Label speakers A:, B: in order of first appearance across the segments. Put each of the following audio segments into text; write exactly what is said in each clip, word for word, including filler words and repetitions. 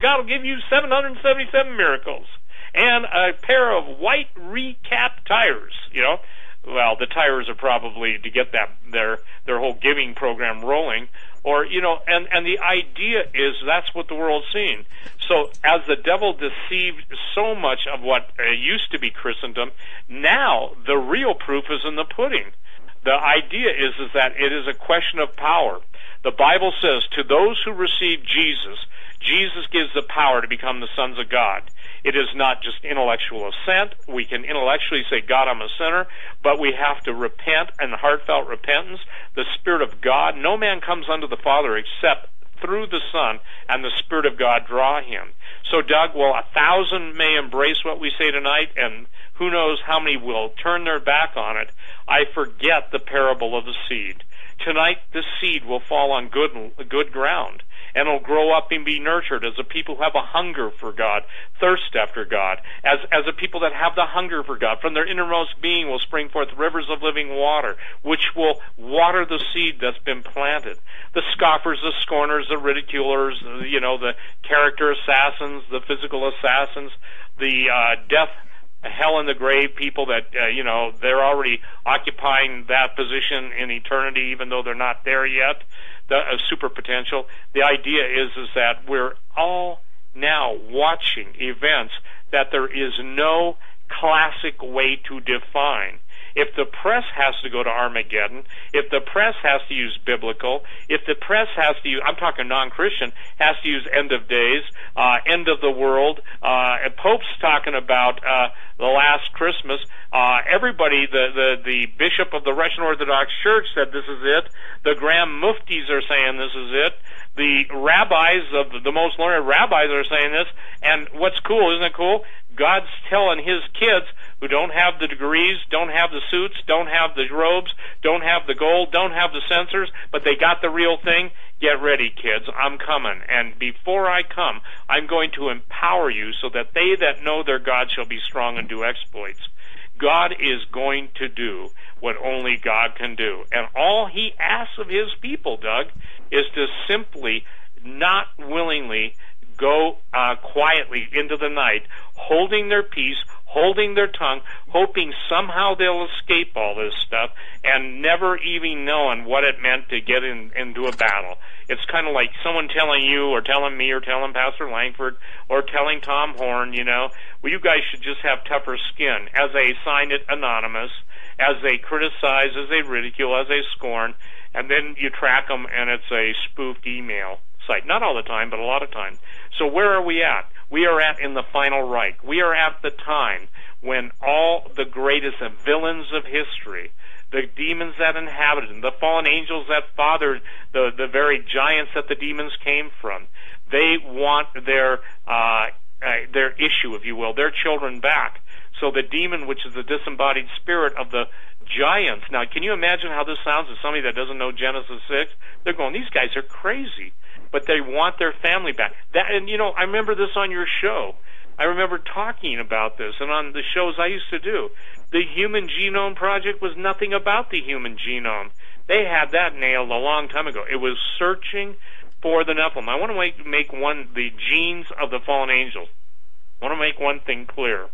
A: God will give you seven hundred seventy-seven miracles and a pair of white recap tires, you know. Well, the tires are probably to get that their their whole giving program rolling, or you know, and and the idea is that's what the world's seeing. So as the devil deceived so much of what uh, used to be Christendom, now the real proof is in the pudding. The idea is is that it is a question of power. The Bible says, to those who receive Jesus, Jesus gives the power to become the sons of God. It is not just intellectual assent. We can intellectually say, God, I'm a sinner, but we have to repent, and heartfelt repentance. The Spirit of God, no man comes unto the Father except through the Son, and the Spirit of God draw him. So, Doug, well, a thousand may embrace what we say tonight, and who knows how many will turn their back on it. I forget the parable of the seed. Tonight, the seed will fall on good, good ground, and it'll grow up and be nurtured as a people who have a hunger for God, thirst after God, as, as a people that have the hunger for God. From their innermost being will spring forth rivers of living water, which will water the seed that's been planted. The scoffers, the scorners, the ridiculers, you know, the character assassins, the physical assassins, the uh, death hell in the grave people that, uh, you know, they're already occupying that position in eternity even though they're not there yet, the uh, super potential. The idea is, is that we're all now watching events that there is no classic way to define. If the press has to go to Armageddon, if the press has to use biblical, if the press has to use, I'm talking non-Christian, has to use end of days, uh, end of the world, uh, and Pope's talking about uh, the last Christmas, uh, everybody, the, the, the bishop of the Russian Orthodox Church said this is it, the Grand Muftis are saying this is it, the rabbis of the, the most learned rabbis are saying this, and what's cool, isn't it cool? God's telling his kids who don't have the degrees, don't have the suits, don't have the robes, don't have the gold, don't have the sensors, but they got the real thing. Get ready, kids. I'm coming. And before I come, I'm going to empower you so that they that know their God shall be strong and do exploits. God is going to do what only God can do. And all he asks of his people, Doug, is to simply not willingly go uh, quietly into the night, holding their peace, holding their tongue, hoping somehow they'll escape all this stuff, and never even knowing what it meant to get in, into a battle. It's kind of like someone telling you or telling me or telling Pastor Langford or telling Tom Horn, you know, well, you guys should just have tougher skin, as they sign it anonymous, as they criticize, as they ridicule, as they scorn, and then you track them and it's a spoofed email site. Not all the time, but a lot of times. So where are we at? We are at in the final Reich. We are at the time when all the greatest villains of history, the demons that inhabited them, the fallen angels that fathered the, the very giants that the demons came from, they want their uh, uh, their issue, if you will, their children back. So the demon, which is the disembodied spirit of the giants. Now, can you imagine how this sounds to somebody that doesn't know Genesis six? They're going, these guys are crazy. But they want their family back. That, and, you know, I remember this on your show. I remember talking about this, and on the shows I used to do. The Human Genome Project was nothing about the human genome. They had that nailed a long time ago. It was searching for the Nephilim. I want to make, make one, the genes of the fallen angels. I want to make one thing clear.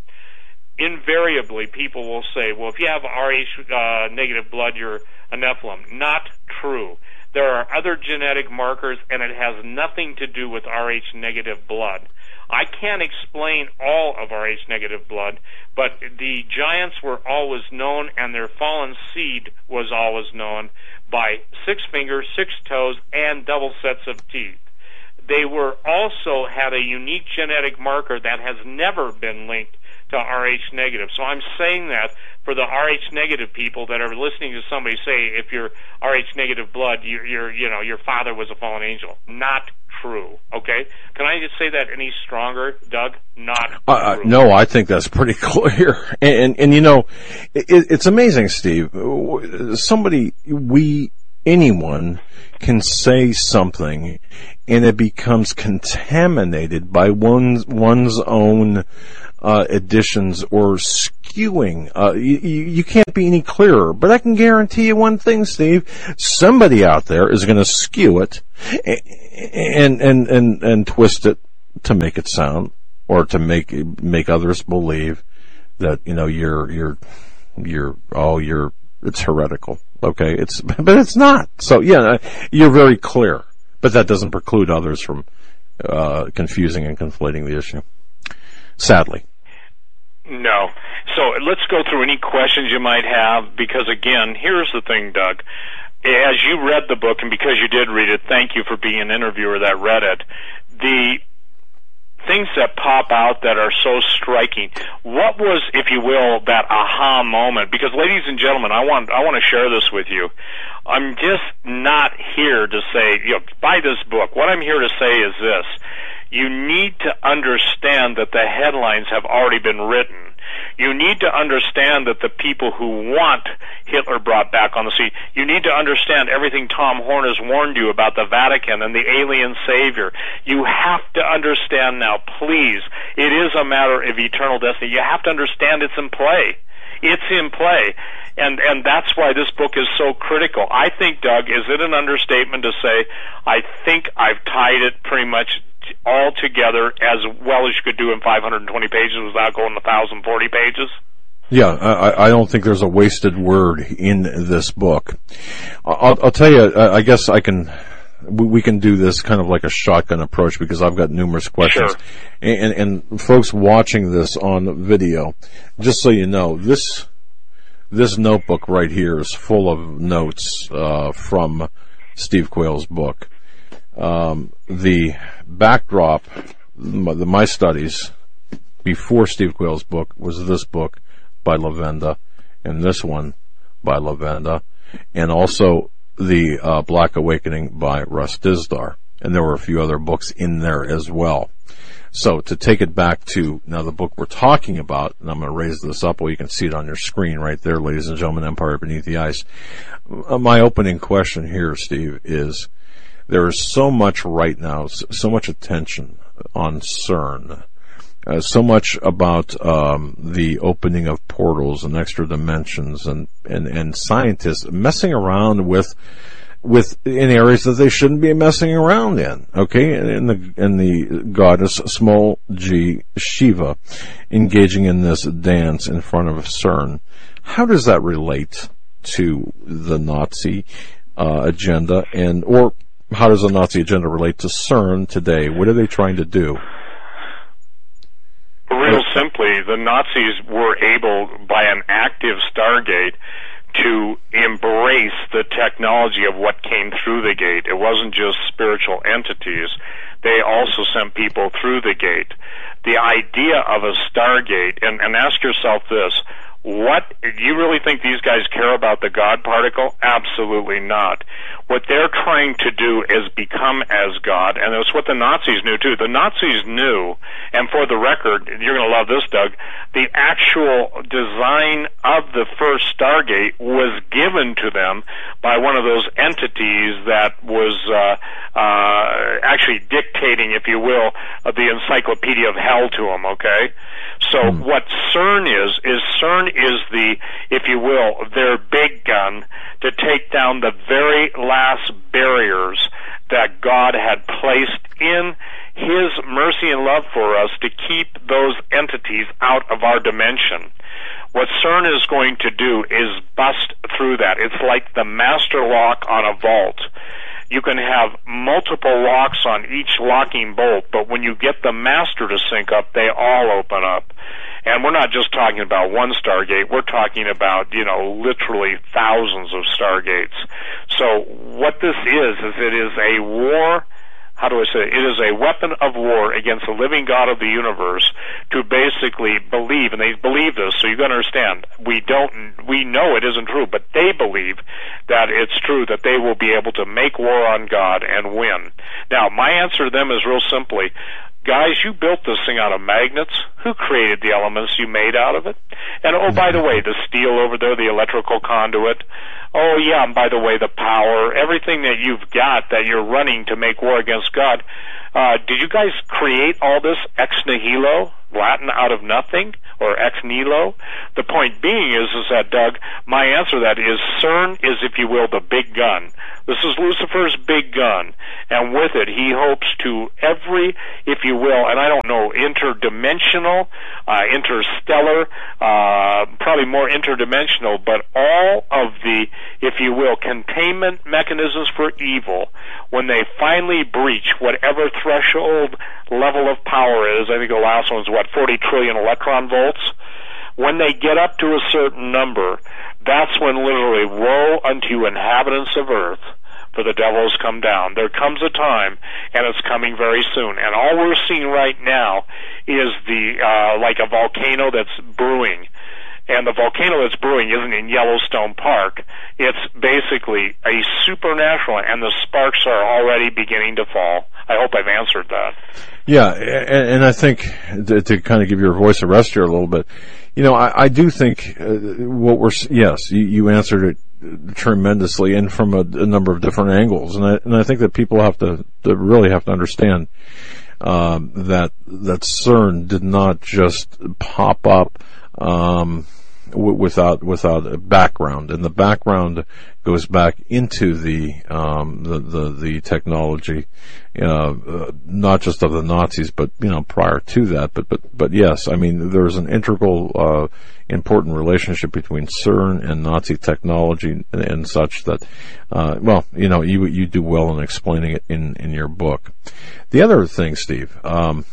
A: Invariably, people will say, well, if you have R H uh, negative blood, you're a Nephilim. Not true. There are other genetic markers, and it has nothing to do with R H negative blood. I can't explain all of R H negative blood, but the giants were always known, and their fallen seed was always known by six fingers, six toes, and double sets of teeth. They were also had a unique genetic marker that has never been linked to R H negative. So I'm saying that for the R H negative people that are listening to somebody say, if you're R H negative blood, you're, you're, you know, your father was a fallen angel. Not true. Okay? Can I just say that any stronger, Doug? Not
B: uh,
A: true.
B: No, I think that's pretty clear. And, and, and you know, it, it's amazing, Steve. Somebody, we, anyone can say something and it becomes contaminated by one's, one's own Uh, additions or skewing. Uh, you, you can't be any clearer. But I can guarantee you one thing, Steve. Somebody out there is going to skew it and, and, and, and twist it to make it sound, or to make make others believe that, you know, you're you're you're oh you're it's heretical. Okay, it's but it's not. So yeah, you're very clear, but that doesn't preclude others from uh, confusing and conflating the issue. Sadly.
A: No. So let's go through any questions you might have, because again, here's the thing, Doug. As you read the book, and because you did read it, thank you for being an interviewer that read it. The things that pop out that are so striking. What was, if you will, that aha moment? Because, ladies and gentlemen, I want I want to share this with you. I'm just not here to say, you know, buy this book. What I'm here to say is this. You need to understand that the headlines have already been written. You need to understand that the people who want Hitler brought back on the scene, you need to understand everything Tom Horn has warned you about the Vatican and the alien savior. You have to understand now, please, it is a matter of eternal destiny. You have to understand it's in play. It's in play. And and that's why this book is so critical. I think, Doug, is it an understatement to say, I think I've tied it pretty much all together as well as you could do in five hundred twenty pages without going one thousand forty pages?
B: Yeah, I, I don't think there's a wasted word in this book. I'll, I'll tell you, I guess I can, we can do this kind of like a shotgun approach, because I've got numerous questions.
A: Sure.
B: And, and folks watching this on video, just so you know, this this notebook right here is full of notes uh, from Steve Quayle's book. Um, the backdrop, my, the, my studies before Steve Quayle's book was this book by Lavenda, and this one by Lavenda, and also the uh, Black Awakening by Russ Dizdar. And there were a few other books in there as well. So to take it back to now the book we're talking about, and I'm going to raise this up, well, you can see it on your screen right there, ladies and gentlemen, Empire Beneath the Ice. Uh, my opening question here, Steve, is there is so much right now, so much attention on CERN, uh, so much about um, the opening of portals and extra dimensions, and, and, and scientists messing around with with in areas that they shouldn't be messing around in. Okay, and the and the goddess small g Shiva engaging in this dance in front of CERN. How does that relate to the Nazi uh, agenda, and or how does the Nazi agenda relate to CERN today? What are they trying to do?
A: Real simply, the Nazis were able, by an active Stargate, to embrace the technology of what came through the gate. It wasn't just spiritual entities. They also sent people through the gate. The idea of a Stargate, and, and ask yourself this, what, do you really think these guys care about the God particle? Absolutely not. What they're trying to do is become as God, and that's what the Nazis knew too. The Nazis knew, and for the record, you're going to love this, Doug, the actual design of the first Stargate was given to them by one of those entities that was uh, uh, actually dictating, if you will, uh, the Encyclopedia of Hell to them, okay? So mm. what CERN is, is CERN is the, if you will, their big gun to take down the very last barriers that God had placed in His mercy and love for us to keep those entities out of our dimension. What CERN is going to do is bust through that. It's like the master lock on a vault. You can have multiple locks on each locking bolt, but when you get the master to sync up, they all open up. And we're not just talking about one Stargate, we're talking about, you know, literally thousands of Stargates. So what this is, is it is a war, how do I say it? It is a weapon of war against the living God of the universe to basically believe, and they believe this, so you got to understand, we don't, we know it isn't true, but they believe that it's true, that they will be able to make war on God and win. Now, my answer to them is real simply, guys, you built this thing out of magnets. Who created the elements you made out of it? And, oh, by the way, the steel over there, the electrical conduit. Oh, yeah, and by the way, the power, everything that you've got that you're running to make war against God. Uh, did you guys create all this ex nihilo? Latin out of nothing, or ex nihilo? The point being is, is that, Doug, my answer to that is CERN is, if you will, the big gun. This is Lucifer's big gun, and with it, he hopes to every, if you will, and I don't know, interdimensional, uh, interstellar, uh, probably more interdimensional, but all of the, if you will, containment mechanisms for evil, when they finally breach whatever threshold level of power is, I think the last one's, what, forty trillion electron volts? When they get up to a certain number, that's when literally, woe unto you inhabitants of earth, for the devil has come down. There comes a time, and it's coming very soon. And all we're seeing right now is the, uh, like a volcano that's brewing. And the volcano that's brewing isn't in Yellowstone Park. It's basically a supernatural, and the sparks are already beginning to fall. I hope I've answered that.
B: Yeah, and, and I think to, to kind of give your voice a rest here a little bit, you know, I, I do think uh, what we're, yes, you, you answered it tremendously and from a, a number of different angles. And I, and I think that people have to, to really have to understand um, that, that CERN did not just pop up um, w- without, without a background. And the background goes back into the, um, the, the, the technology, uh, uh, not just of the Nazis, but, you know, prior to that. But, but, but yes, I mean, there's an integral, uh, important relationship between CERN and Nazi technology and, and such that, uh, well, you know, you, you do well in explaining it in, in your book. The other thing, Steve, um,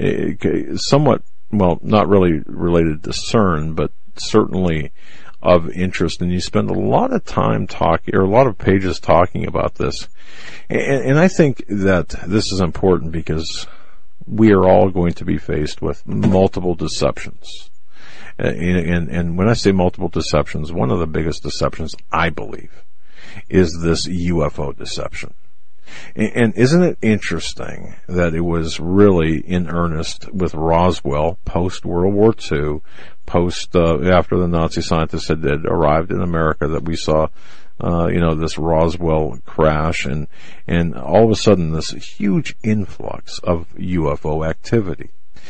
B: somewhat, well, not really related to CERN, but certainly of interest, and you spend a lot of time talking, or a lot of pages talking about this. And, and I think that this is important because we are all going to be faced with multiple deceptions. And, and, and when I say multiple deceptions, one of the biggest deceptions, I believe, is this U F O deception. And, and isn't it interesting that it was really in earnest with Roswell post World War Two, post uh, after the Nazi scientists had, had arrived in America, that we saw, uh, you know, this Roswell crash, and and all of a sudden this huge influx of U F O activity.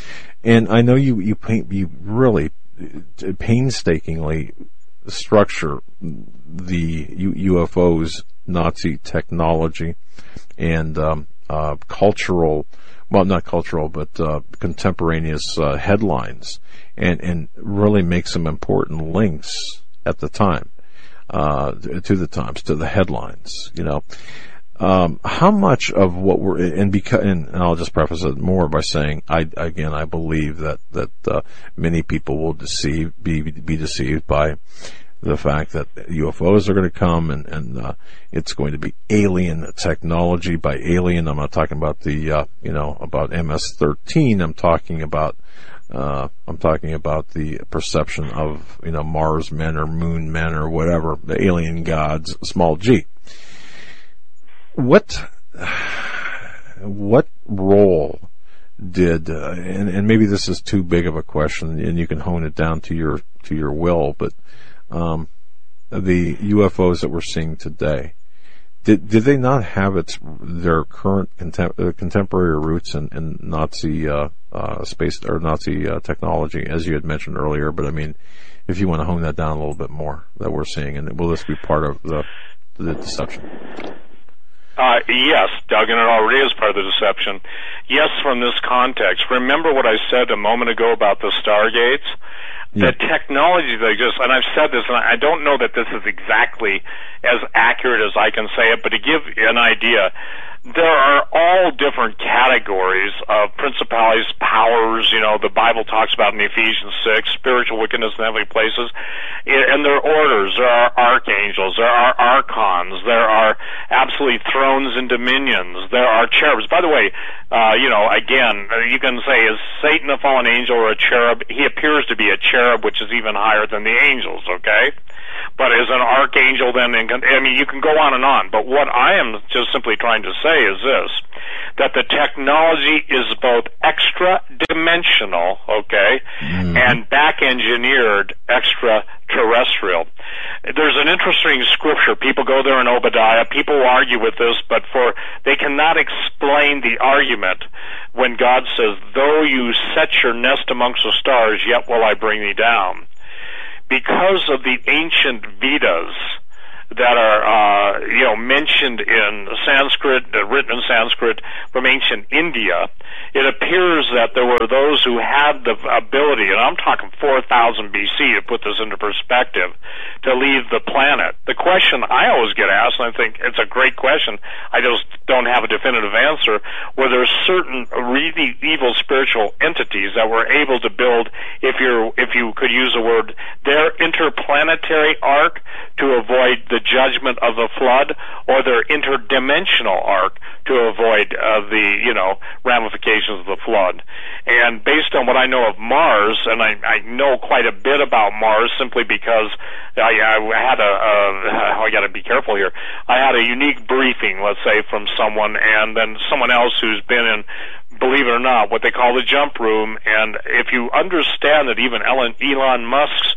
B: And I know you you paint, you really painstakingly structure the U- UFOs, Nazi technology, and um, uh, cultural, well, not cultural, but uh, contemporaneous uh, headlines, and, and really make some important links at the time, uh, to the times, to the headlines, you know. Um, how much of what we're, and because, and I'll just preface it more by saying, I, again, I believe that, that, uh, many people will deceive, be, be deceived by the fact that U F Os are going to come, and, and, uh, it's going to be alien technology. By alien, I'm not talking about the, uh, you know, about M S thirteen. I'm talking about, uh, I'm talking about the perception of, you know, Mars men or moon men or whatever, the alien gods, small g. What, what role did, uh, and, and maybe this is too big of a question, and you can hone it down to your, to your will, but, um, the U F Os that we're seeing today, did, did they not have its, their current contem- uh, contemporary roots in, in Nazi, uh, uh, space, or Nazi, uh, technology, as you had mentioned earlier? But I mean, if you want to hone that down a little bit more, that we're seeing, and will this be part of the, the deception?
A: Uh, yes, Doug, and it already is part of the deception. Yes, from this context. Remember what I said a moment ago about the Stargates? Yeah. The technology that exists, and I've said this, and I don't know that this is exactly as accurate as I can say it, but to give an idea, there are all different categories of principalities, powers, you know, the Bible talks about in Ephesians six, spiritual wickedness in heavenly places, and there are orders, there are archangels, there are archons, there are absolutely thrones and dominions, there are cherubs. By the way, uh, you know, again, you can say, is Satan a fallen angel or a cherub? He appears to be a cherub, which is even higher than the angels, okay? But as an archangel, then, in, I mean, you can go on and on. But what I am just simply trying to say is this, that the technology is both extra-dimensional, okay, mm. and back-engineered extraterrestrial. there's an interesting scripture. People go there in Obadiah. People argue with this, but for they cannot explain the argument when God says, though you set your nest amongst the stars, yet will I bring thee down. Because of the ancient Vedas that are, uh, you know, mentioned in Sanskrit, uh, written in Sanskrit from ancient India, it appears that there were those who had the ability, and I'm talking four thousand B C to put this into perspective, to leave the planet. The question I always get asked, and I think it's a great question, I just don't have a definitive answer, were there certain really evil spiritual entities that were able to build, if you're, if you could use a word, their interplanetary ark to avoid the judgment of the flood, or their interdimensional ark to avoid uh, the, you know, ramifications of the flood. And based on what I know of Mars, and I, I know quite a bit about Mars simply because I, I had a, uh, I got to be careful here, I had a unique briefing, let's say, from someone, and then someone else who's been in, believe it or not, what they call the jump room. And if you understand that even Elon, Elon Musk's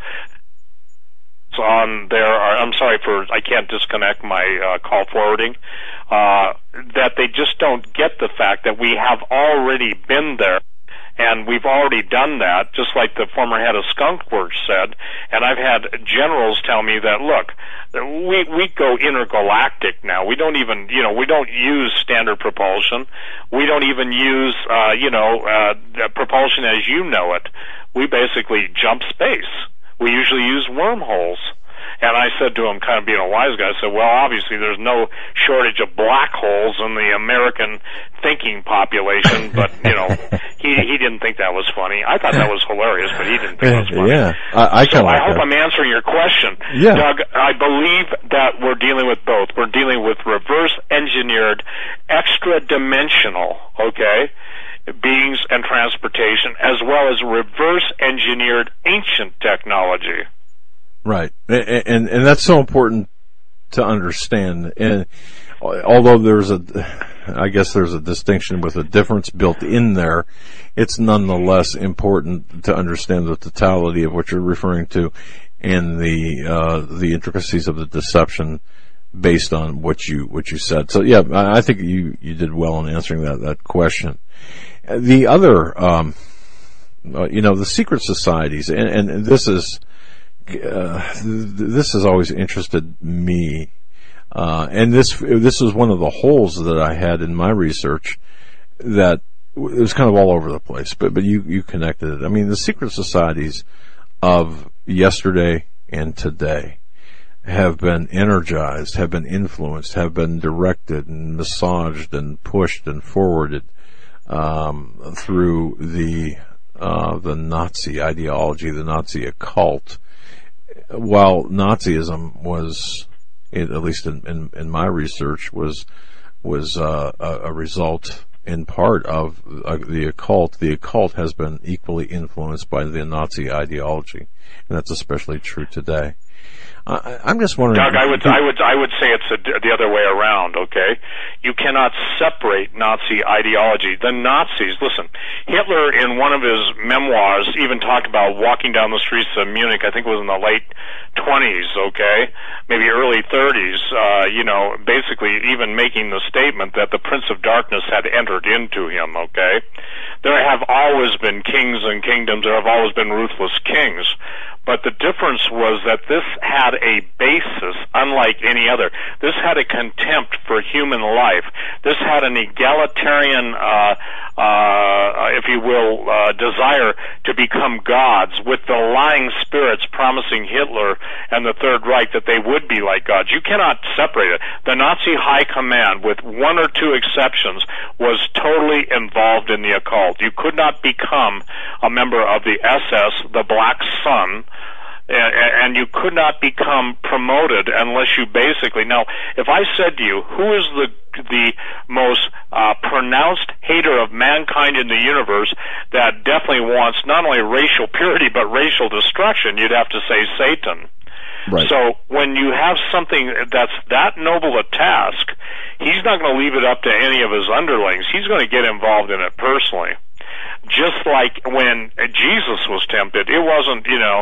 A: on there, I'm sorry for, I can't disconnect my uh, call forwarding, uh, that they just don't get the fact that we have already been there, and we've already done that, just like the former head of Skunk Works said. And I've had generals tell me that, look, we we go intergalactic now. We don't even, you know, we don't use standard propulsion. We don't even use, uh, you know, uh, propulsion as you know it. We basically jump space. We usually use wormholes. And I said to him, kind of being a wise guy, I said, well, obviously there's no shortage of black holes in the American thinking population, but, you know, he he didn't think that was funny. I thought that was hilarious, but he didn't think it was funny.
B: Yeah, I, I
A: so
B: like
A: I hope
B: that.
A: I'm answering your question.
B: Yeah.
A: Doug, I believe that we're dealing with both. We're dealing with reverse-engineered, extra-dimensional, okay, beings and transportation, as well as reverse-engineered ancient technology.
B: Right, and, and and that's so important to understand. And although there's a, I guess there's a distinction with a difference built in there, it's nonetheless important to understand the totality of what you're referring to and the uh, the intricacies of the deception based on what you what you said. So yeah, I think you you did well in answering that that question. The other, um, you know, the secret societies, and, and this is. Uh, this has always interested me, uh, and this this was one of the holes that I had in my research that it was kind of all over the place. But but you you connected it. I mean, the secret societies of yesterday and today have been energized, have been influenced, have been directed and massaged and pushed and forwarded um, through the uh, the Nazi ideology, the Nazi occult. While Nazism was, at least in, in, in my research, was was uh, a, a result in part of uh, the occult, the occult has been equally influenced by the Nazi ideology, and that's especially true today. I, I'm just wondering,
A: Doug. I would, I would, I would say it's a, the other way around. Okay, you cannot separate Nazi ideology. The Nazis. Listen, Hitler in one of his memoirs even talked about walking down the streets of Munich. I think it was in the late twenties. Okay, maybe early thirties. Uh, you know, basically even making the statement that the Prince of Darkness had entered into him. Okay, there have always been kings and kingdoms. There have always been ruthless kings. But the difference was that this had a basis unlike any other. This had a contempt for human life. This had an egalitarian, uh, uh, if you will, uh, desire to become gods, with the lying spirits promising Hitler and the Third Reich that they would be like gods. You cannot separate it. The Nazi high command, with one or two exceptions, was totally involved in the occult. You could not become a member of the S S, the Black Sun, and you could not become promoted unless you basically, now, if I said to you, who is the the most uh, pronounced hater of mankind in the universe that definitely wants not only racial purity but racial destruction, you'd have to say Satan.
B: Right.
A: So when you have something that's that noble a task, he's not going to leave it up to any of his underlings. He's going to get involved in it personally. Just like when Jesus was tempted, it wasn't, you know,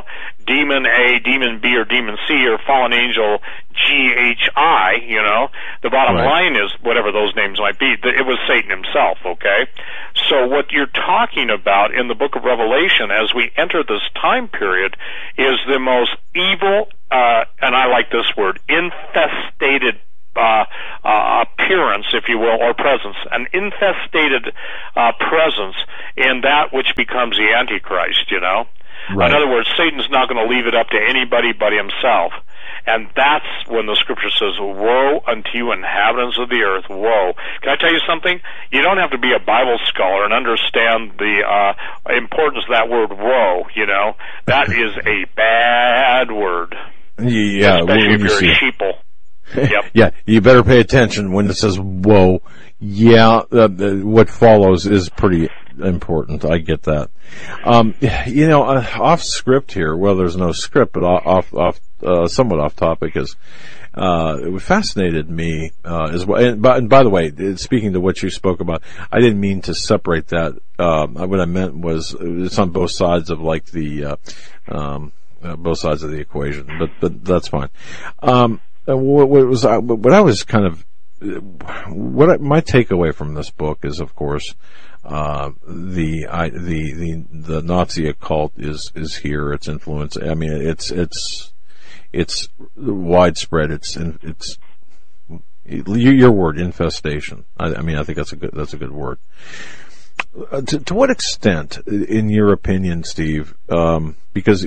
A: demon A, demon B, or demon C, or fallen angel G H I, you know. The bottom
B: right.
A: line is, whatever those names might be, it was Satan himself, okay? So what you're talking about in the book of Revelation as we enter this time period is the most evil, uh, and I like this word, infestated Uh, uh, appearance, if you will, or presence, an infestated uh, presence in that which becomes the Antichrist, you know? Right. In other words, Satan's not going to leave it up to anybody but himself. And that's when the scripture says, woe unto you inhabitants of the earth, woe. Can I tell you something? You don't have to be a Bible scholar and understand the uh, importance of that word woe, you know? That is a bad word.
B: Yeah,
A: especially if
B: you
A: you're
B: see.
A: a sheeple. Yep.
B: Yeah, you better pay attention when it says "whoa." Yeah, uh, uh, what follows is pretty important. I get that. Um, you know, uh, off script here. Well, there's no script, but off, off, uh, somewhat off topic is. Uh, it fascinated me uh, as well. And by, and by the way, speaking to what you spoke about, I didn't mean to separate that. Um, what I meant was it's on both sides of like the uh, um, uh, both sides of the equation. But but that's fine. Um, What, what was I, what I was kind of what I, my takeaway from this book is, of course, uh, the I, the the the Nazi occult is is here. Its influence. I mean, it's it's it's widespread. It's it's your word, infestation. I, I mean, I think that's a good that's a good word. Uh, to, to what extent, in your opinion, Steve? Um, because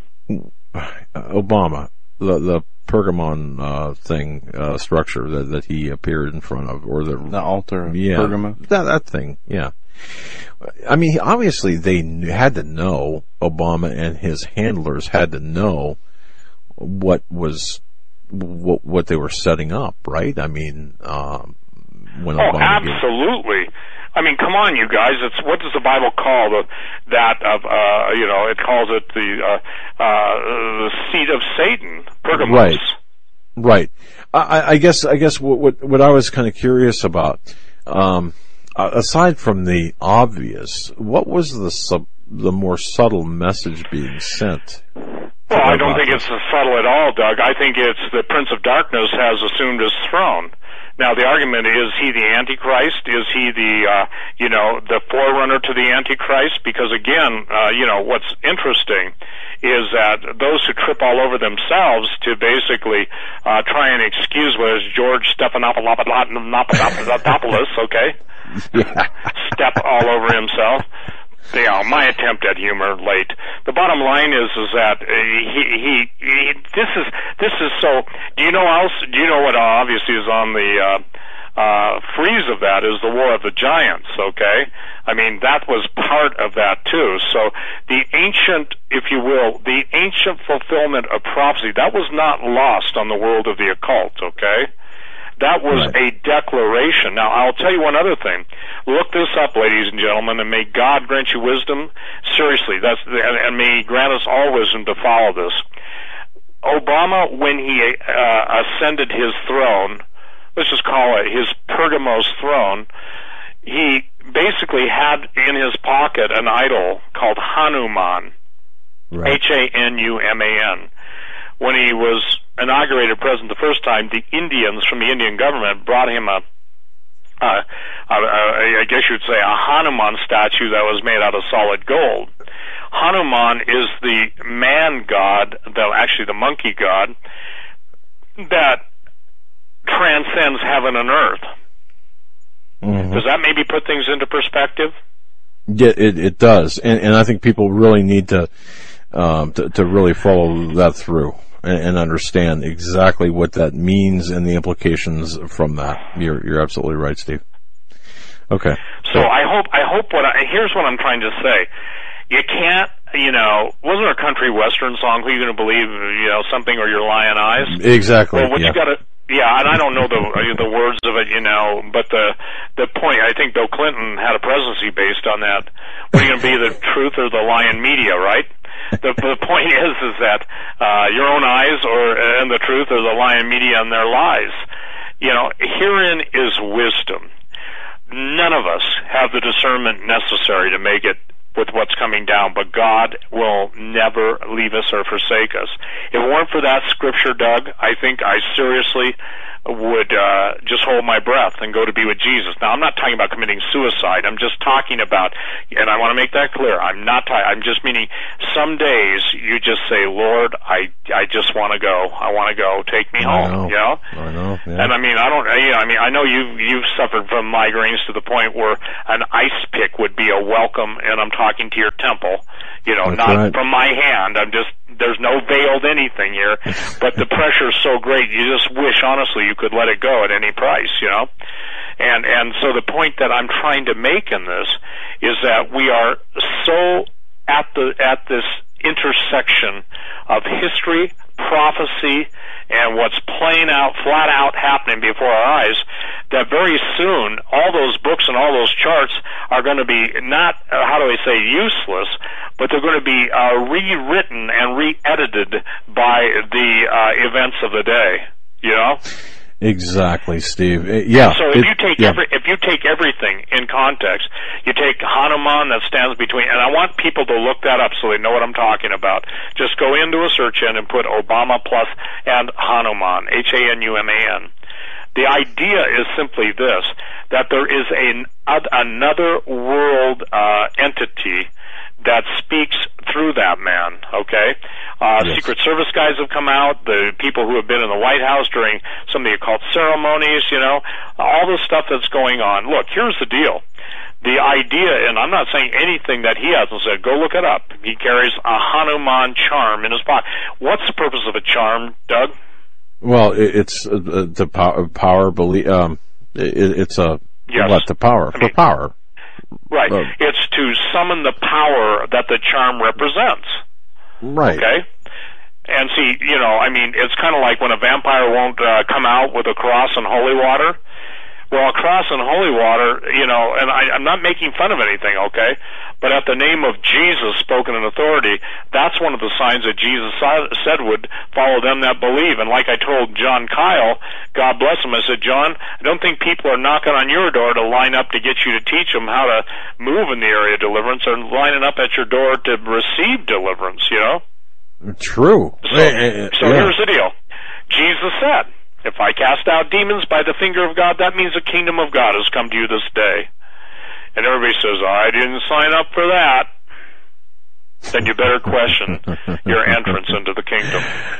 B: Obama, the the Pergamon uh, thing uh, structure that, that he appeared in front of, or the
C: the altar of
B: yeah,
C: Pergamon,
B: that that thing, yeah. I mean, obviously they knew, had to know. Obama and his handlers had to know what was what what they were setting up, right? I mean, um, when
A: oh,
B: Obama
A: absolutely. Gave, I mean, come on, you guys. It's what does the Bible call the that of uh, you know? It calls it the uh, uh, the seat of Satan, Pergamos.
B: Right, right. I, I guess I guess what what, what I was kind of curious about, um, aside from the obvious, what was the sub, the more subtle message being sent?
A: Well, I don't think it's subtle at all, Doug. I think it's the Prince of Darkness has assumed his throne. Now, the argument is he the Antichrist? Is he the, uh, you know, the forerunner to the Antichrist? Because again, uh, you know, what's interesting is that those who trip all over themselves to basically uh, try and excuse what is George Stephanopoulos, okay?
B: Yeah.
A: Step all over himself. You know, my attempt at humor late. The bottom line is, is that uh, he, he, he, this is, this is so, do you know else, do you know what obviously is on the, uh, uh, frieze of that is the War of the Giants, okay? I mean, that was part of that too. So the ancient, if you will, the ancient fulfillment of prophecy, that was not lost on the world of the occult, okay? That was
B: right.
A: a declaration. Now, I'll tell you one other thing. Look this up, ladies and gentlemen, and may God grant you wisdom. Seriously, that's and, and may He grant us all wisdom to follow this. Obama, when he uh, ascended his throne, let's just call it his Pergamos throne, he basically had in his pocket an idol called Hanuman,
B: right.
A: H A N U M A N. When he was inaugurated president the first time, the Indians from the Indian government brought him a, uh, a, a, I guess you'd say, a Hanuman statue that was made out of solid gold. Hanuman is the man god, the, actually the monkey god, that transcends heaven and earth. Mm-hmm. Does that maybe put things into perspective?
B: Yeah, it, it does, and, and I think people really need to, um, to to really follow that through and, and understand exactly what that means and the implications from that. You're you're absolutely right, Steve. Okay.
A: So I hope I hope what I, here's what I'm trying to say. You can't, you know, wasn't there a country western song, Who You Gonna Believe, you know, something, or Your Lion Eyes?
B: Exactly.
A: Well, what
B: yeah.
A: you gotta, yeah, and I don't know the the words of it, you know, but the the point, I think Bill Clinton had a presidency based on that. What are you gonna be, the truth or the lion media, right? The, the point is, is that uh, your own eyes, or and the truth, or the lion media and their lies. You know, herein is wisdom. None of us have the discernment necessary to make it with what's coming down, but God will never leave us or forsake us. If it weren't for that scripture, Doug, I think I seriously would uh, just hold my breath and go to be with Jesus. Now, I'm not talking about committing suicide. I'm just talking about, and I want to make that clear, I'm not ta- I'm just meaning some days you just say, Lord, I I just want to go. I want to go. Take me
B: I
A: home.
B: know.
A: You know?
B: I know. Yeah.
A: And I mean, I don't, you know, I mean, I know you've, you've suffered from migraines to the point where an ice pick would be a welcome, and I'm talking to your temple, you know,
B: That's
A: not
B: right.
A: from my hand. I'm just, there's no veiled anything here, but the pressure is so great, you just wish, honestly, you could let it go at any price, you know? And, and so the point that I'm trying to make in this is that we are so at the, at this intersection of history, prophecy, and what's playing out, flat out happening before our eyes, that very soon all those books and all those charts are going to be not, uh, how do I say, useless, but they're going to be uh, rewritten and re-edited by the uh, events of the day, you know?
B: Exactly, Steve. Uh, yeah.
A: So if
B: it,
A: you take
B: yeah.
A: every, if you take everything in context, you take Hanuman that stands between, and I want people to look that up so they know what I'm talking about. Just go into a search engine and put Obama plus and Hanuman, H A N U M A N. The idea is simply this, that there is a, another world uh, entity that speaks through that man, okay? Uh,
B: yes.
A: Secret Service guys have come out, the people who have been in the White House during some of the occult ceremonies, you know, all the stuff that's going on. Look, here's the deal. The idea, and I'm not saying anything that he hasn't said, go look it up. He carries a Hanuman charm in his pocket. What's the purpose of a charm, Doug?
B: Well, it, it's uh, the power, power belief, um, it, it's a,
A: yes.
B: what, the power,
A: I
B: for
A: mean,
B: power.
A: Right.
B: Uh,
A: it's to summon the power that the charm represents.
B: Right.
A: Okay? And see, you know, I mean, it's kind of like when a vampire won't uh, come out with a cross and holy water. Well, a cross and holy water, you know, and I, I'm not making fun of anything, okay? But at the name of Jesus spoken in authority, that's one of the signs that Jesus said would follow them that believe. And like I told John Kyle, God bless him, I said, John, I don't think people are knocking on your door to line up to get you to teach them how to move in the area of deliverance. They're lining up at your door to receive deliverance, you know?
B: True.
A: So,
B: uh,
A: so
B: yeah.
A: here's the deal. Jesus said, if I cast out demons by the finger of God, that means the kingdom of God has come to you this day. And everybody says, I didn't sign up for that. Then you better question your entrance into the kingdom.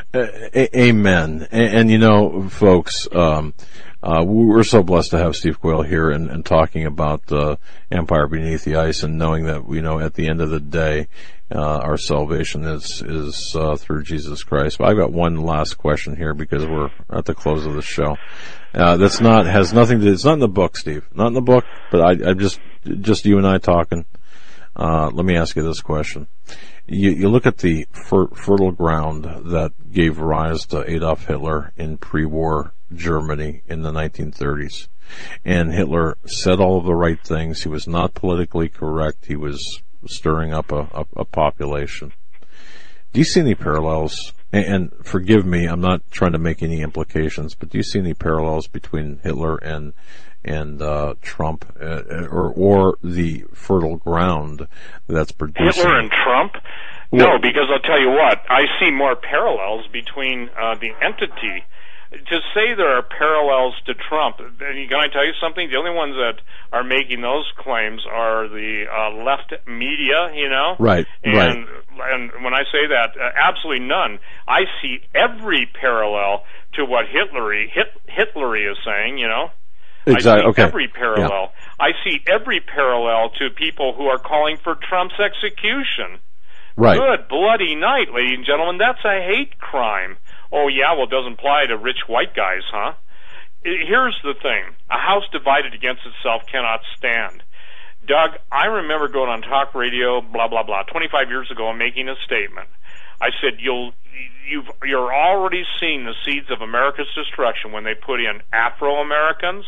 B: Uh, amen. And, and you know, folks, um, uh, we're so blessed to have Steve Quayle here and, and talking about uh, Empire Beneath the Ice, and knowing that, you know, at the end of the day, uh, our salvation is is uh, through Jesus Christ. But I've got one last question here because we're at the close of the show. Uh, that's not has nothing to. It's not in the book, Steve. Not in the book. But I, I'm just just you and I talking. Uh, let me ask you this question. You, you look at the fer- fertile ground that gave rise to Adolf Hitler in pre-war Germany in the nineteen thirties. And Hitler said all of the right things. He was not politically correct. He was stirring up a, a, a population. Do you see any parallels? And, and forgive me, I'm not trying to make any implications, but do you see any parallels between Hitler and and uh, Trump, uh, or or the fertile ground that's producing
A: Hitler and Trump? No, well, because I'll tell you what, I see more parallels between uh, the entity. To say there are parallels to Trump, can I tell you something? The only ones that are making those claims are the uh, left media, you know?
B: Right,
A: and,
B: right.
A: And when I say that, uh, absolutely none. I see every parallel to what Hitler, Hit, Hitler is saying, you know?
B: Exactly.
A: I see
B: okay.
A: every parallel. Yeah. I see every parallel to people who are calling for Trump's execution.
B: Right.
A: Good bloody night, ladies and gentlemen. That's a hate crime. Oh, yeah, well, it doesn't apply to rich white guys, huh? Here's the thing. A house divided against itself cannot stand. Doug, I remember going on talk radio, blah, blah, blah, twenty-five years ago and making a statement. I said, you'll, you've, you're already seeing the seeds of America's destruction when they put in Afro-Americans,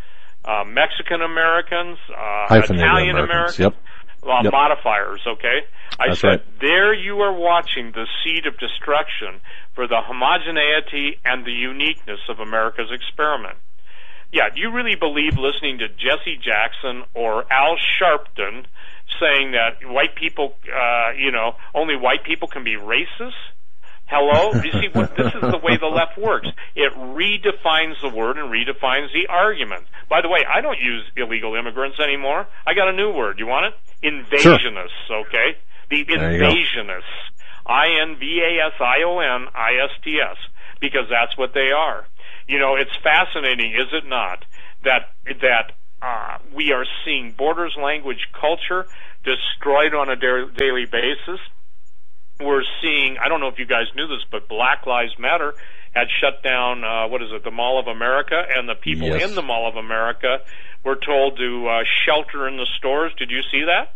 A: uh, Mexican-Americans, uh, Italian-Americans.
B: Yep.
A: Uh,
B: yep.
A: Modifiers, okay? I
B: That's
A: said,
B: right.
A: There you are watching the seed of destruction for the homogeneity and the uniqueness of America's experiment. Yeah, do you really believe listening to Jesse Jackson or Al Sharpton saying that white people, uh, you know, only white people can be racist. Hello? You see, what, this is the way the left works. It redefines the word and redefines the argument. By the way, I don't use illegal immigrants anymore. I got a new word. You want it? Invasionists, sure. Okay? The invasionists. I N V A S I O N I S T S. Because that's what they are. You know, it's fascinating, is it not, that that uh, we are seeing borders, language, culture destroyed on a da- daily basis. We're seeing, I don't know if you guys knew this, but Black Lives Matter had shut down, uh, what is it, the Mall of America, and the people yes. in the Mall of America were told to uh, shelter in the stores. Did you see that?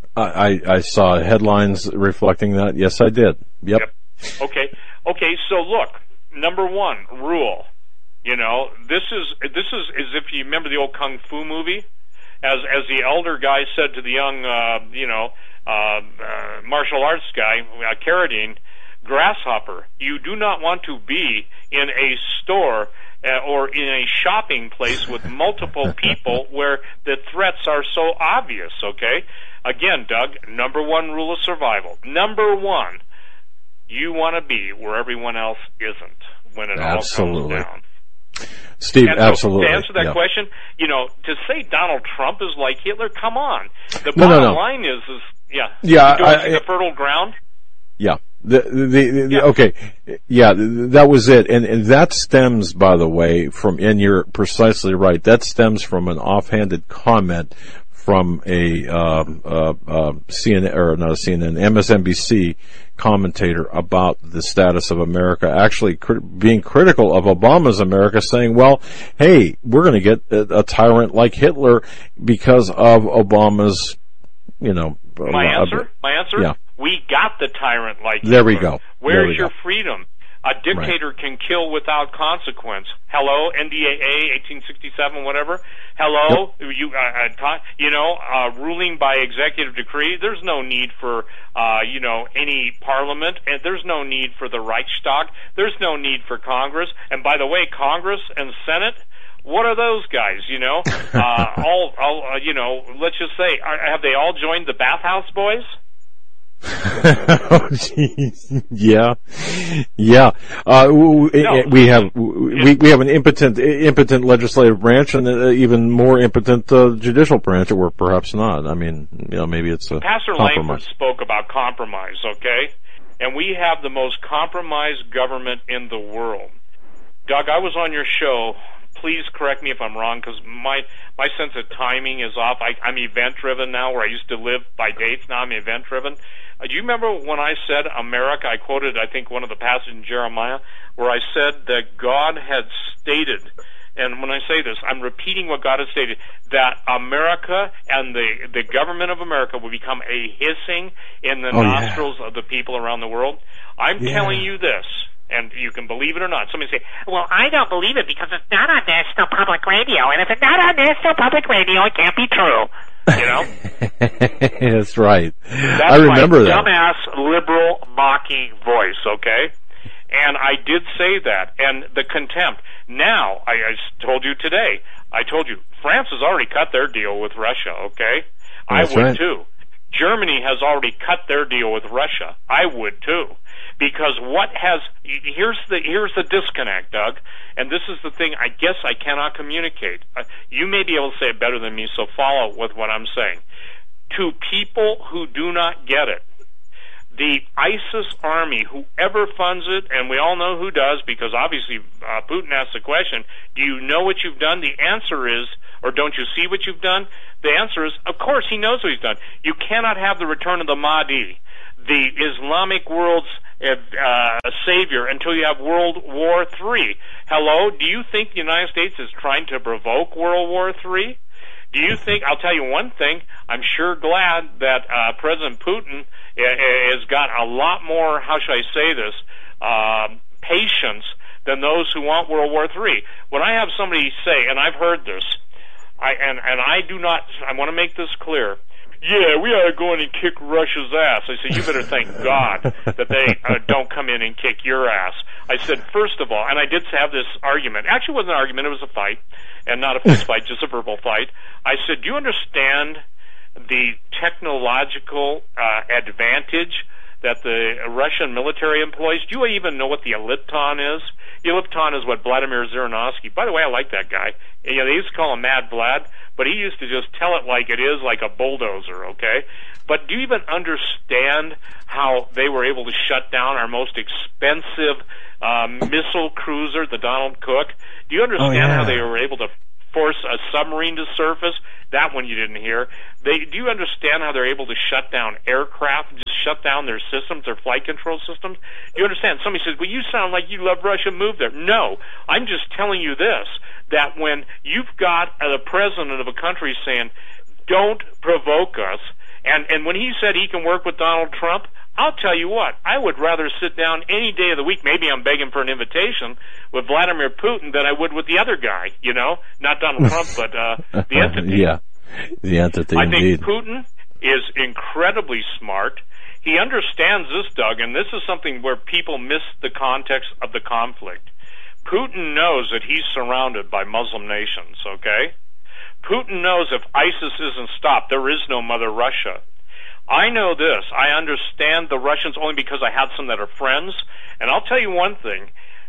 B: I, I saw headlines reflecting that. Yes, I did. Yep. yep.
A: Okay. Okay, so look, number one, rule. You know, this is, this is as if you remember the old Kung Fu movie? As, as the elder guy said to the young, uh, you know, Uh, uh, martial arts guy, uh, Carradine, grasshopper, you do not want to be in a store uh, or in a shopping place with multiple people where the threats are so obvious, okay? Again, Doug, number one rule of survival. Number one, you want to be where everyone else isn't when it
B: absolutely.
A: all comes down.
B: Steve,
A: and
B: absolutely.
A: So to answer that
B: yeah.
A: question, you know, to say Donald Trump is like Hitler, come on. The
B: no,
A: bottom
B: no, no.
A: line is, is yeah,
B: yeah,
A: doing
B: I,
A: the fertile ground.
B: Yeah. The, the, the,
A: yeah.
B: Okay. Yeah, that was it. And, and that stems, by the way, from, and you're precisely right, that stems from an offhanded comment from a, um, uh, uh, C N N, or not a C N N, M S N B C commentator about the status of America, actually cri- being critical of Obama's America, saying, well, hey, we're going to get a, a tyrant like Hitler because of Obama's, you know.
A: My
B: uh,
A: answer? My answer?
B: Yeah.
A: We got the tyrant like Hitler.
B: There we go.
A: Where's
B: we
A: your
B: go.
A: freedom? A dictator right. can kill without consequence. Hello, N D A A, eighteen sixty-seven, whatever. Hello, yep. you uh, uh, you know, uh, ruling by executive decree. There's no need for, uh, you know, any parliament, and there's no need for the Reichstag. There's no need for Congress. And by the way, Congress and Senate, what are those guys? You know, uh, all, all uh, you know. Let's just say, are, have they all joined the Bathhouse Boys?
B: Oh, geez. Yeah, yeah. Uh, we, no. we have we we have an impotent impotent legislative branch and an even more impotent uh, judicial branch, or perhaps not. I mean, you know, maybe it's a
A: Pastor
B: compromise.
A: Langford spoke about compromise, okay? And we have the most compromised government in the world. Doug, I was on your show. Please correct me if I'm wrong, because my my sense of timing is off. I, I'm event driven now, where I used to live by dates. Now I'm event driven. Uh, do you remember when I said America? I quoted, I think, one of the passages in Jeremiah, where I said that God had stated, and when I say this, I'm repeating what God has stated, that America and the the government of America will become a hissing in the
B: oh,
A: nostrils
B: yeah.
A: of the people around the world. I'm
B: yeah.
A: telling you this. And you can believe it or not. Somebody say, well, I don't believe it because it's not on National Public Radio. And if it's not on National Public Radio, it can't be true. You know?
B: That's right.
A: That's
B: I remember
A: my
B: that.
A: dumbass, liberal, mocking voice, okay? And I did say that. And the contempt. Now, I, I told you today, I told you, France has already cut their deal with Russia, okay?
B: That's
A: I would
B: right.
A: too. Germany has already cut their deal with Russia. I would too. Because what has, here's the, here's the disconnect, Doug, and this is the thing I guess I cannot communicate. Uh, you may be able to say it better than me, so follow with what I'm saying. To people who do not get it, the ISIS army, whoever funds it, and we all know who does, because obviously uh, Putin asked the question, do you know what you've done? The answer is, or don't you see what you've done? The answer is, of course he knows what he's done. You cannot have the return of the Mahdi, the Islamic world's uh, savior, until you have World War Three. Hello? Do you think the United States is trying to provoke World War Three? Do you think, I'll tell you one thing, I'm sure glad that uh, President Putin has got a lot more, how should I say this, uh, patience than those who want World War Three. When I have somebody say, and I've heard this, I, and, and I do not, I want to make this clear, yeah, we ought to go in and kick Russia's ass. I said, you better thank God that they uh, don't come in and kick your ass. I said, first of all, and I did have this argument. Actually, it wasn't an argument. It was a fight, and not a fist fight, just a verbal fight. I said, do you understand the technological uh, advantage that the Russian military employs. Do you even know what the Ellipton is? The Ellipton is what Vladimir Zhirinovsky, by the way, I like that guy. You know, they used to call him Mad Vlad, but he used to just tell it like it is, like a bulldozer, okay? But do you even understand how they were able to shut down our most expensive uh, missile cruiser, the Donald Cook? Do you understand
B: oh, yeah.
A: how they were able to force a submarine to surface? That one you didn't hear. They, do you understand how they're able to shut down aircraft, just shut down their systems, their flight control systems? Do you understand? Somebody says, well, you sound like you love Russia, move there. No, I'm just telling you this, that when you've got the president of a country saying, don't provoke us, and, and when he said he can work with Donald Trump, I'll tell you what, I would rather sit down any day of the week, maybe I'm begging for an invitation, with Vladimir Putin than I would with the other guy, you know? Not Donald Trump, but uh, the entity.
B: Yeah, the entity,
A: I
B: indeed.
A: think Putin is incredibly smart. He understands this, Doug, and this is something where people miss the context of the conflict. Putin knows that he's surrounded by Muslim nations, okay? Putin knows if ISIS isn't stopped, there is no Mother Russia. I know this. I understand the Russians only because I have some that are friends. And I'll tell you one thing.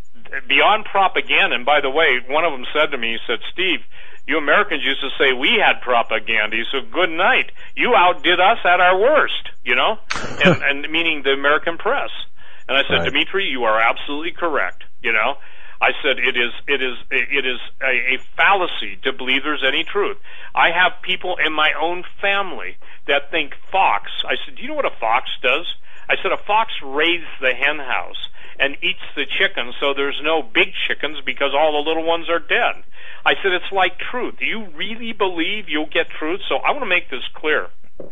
A: Beyond propaganda, and by the way, one of them said to me, he said, Steve, you Americans used to say we had propaganda. He said, good night. You outdid us at our worst, you know, and, and meaning the American press. And I said, right. Dimitri, you are absolutely correct, you know. I said it is it is it is a, a fallacy to believe there's any truth. I have people in my own family that think Fox. I said, do you know what a fox does? I said a fox raids the hen house and eats the chickens, so there's no big chickens because all the little ones are dead. I said it's like truth. Do you really believe you'll get truth? So I want to make this clear.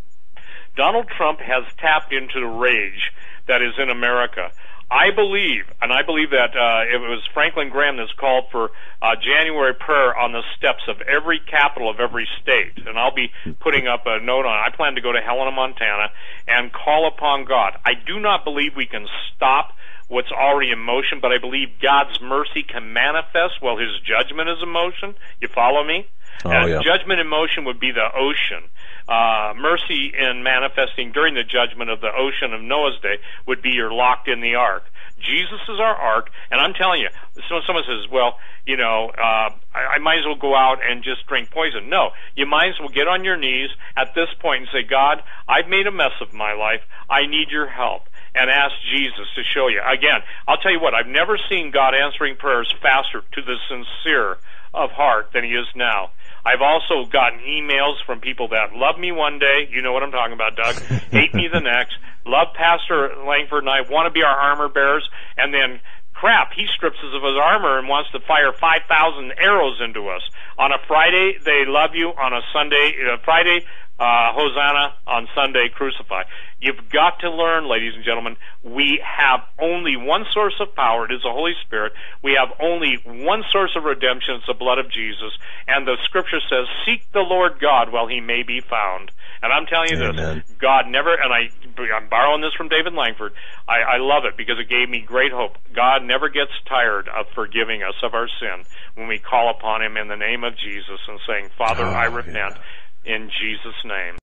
A: Donald Trump has tapped into the rage that is in America. I believe, and I believe that uh, it was Franklin Graham that's called for uh, January prayer on the steps of every capital of every state. And I'll be putting up a note on it. I plan to go to Helena, Montana, and call upon God. I do not believe we can stop what's already in motion, but I believe God's mercy can manifest while His judgment is in motion. You follow me?
B: Oh,
A: and
B: yeah.
A: Judgment in motion would be the ocean. Uh, mercy in manifesting during the judgment of the ocean of Noah's day would be you're locked in the ark. Jesus is our ark, and I'm telling you, so someone says, well, you know, uh, I, I might as well go out and just drink poison. No, you might as well get on your knees at this point and say, God, I've made a mess of my life. I need your help. And ask Jesus to show you. Again, I'll tell you what, I've never seen God answering prayers faster to the sincere of heart than He is now. I've also gotten emails from people that love me one day, you know what I'm talking about, Doug, hate me the next, love Pastor Langford and I, want to be our armor bearers, and then, crap, he strips us of his armor and wants to fire five thousand arrows into us. On a Friday, they love you. On a Sunday, uh, Friday, uh, Hosanna. On Sunday, crucify. You've got to learn, ladies and gentlemen, we have only one source of power. It is the Holy Spirit. We have only one source of redemption. It's the blood of Jesus. And the Scripture says, seek the Lord God while He may be found. And I'm telling you
B: Amen.
A: this, God never, and I, I'm borrowing this from David Langford. I, I love it because it gave me great hope. God never gets tired of forgiving us of our sin when we call upon Him in the name of Jesus and saying, Father,
B: oh,
A: I repent
B: yeah.
A: in Jesus' name.